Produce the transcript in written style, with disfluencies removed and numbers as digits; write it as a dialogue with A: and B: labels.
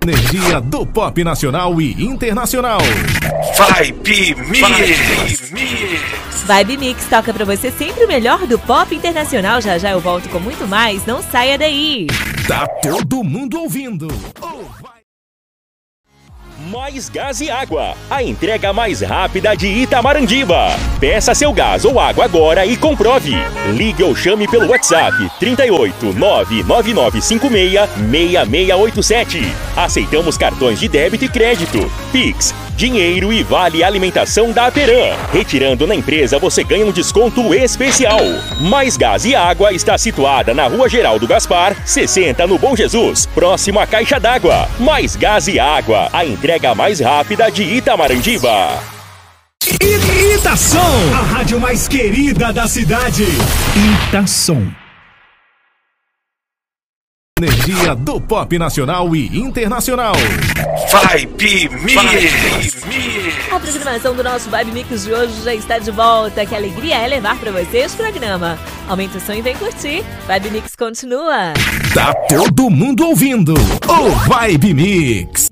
A: Energia do pop nacional e internacional.
B: Vibe Mix.
C: Vibe Mix toca pra você sempre o melhor do pop internacional. Já já eu volto com muito mais. Não saia daí.
A: Tá todo mundo ouvindo.
D: Mais Gás e Água, a entrega mais rápida de Itamarandiba. Peça seu gás ou água agora e comprove. Ligue ou chame pelo WhatsApp 38 99956 6687. Aceitamos cartões de débito e crédito, Pix, dinheiro e vale alimentação da Aperam. Retirando na empresa você ganha um desconto especial. Mais Gás e Água está situada na Rua Geraldo Gaspar, 60 no Bom Jesus, próximo à Caixa d'Água. Mais Gás e Água, a entrega mais rápida de Itamarandiba.
A: Itação, a rádio mais querida da cidade. Itação. Energia do pop nacional e internacional.
B: Vibe Mix.
C: A programação do nosso Vibe Mix de hoje já está de volta. Que alegria é levar pra vocês o programa. Aumenta o som e vem curtir. Vibe Mix continua.
A: Tá todo mundo ouvindo o Vibe Mix.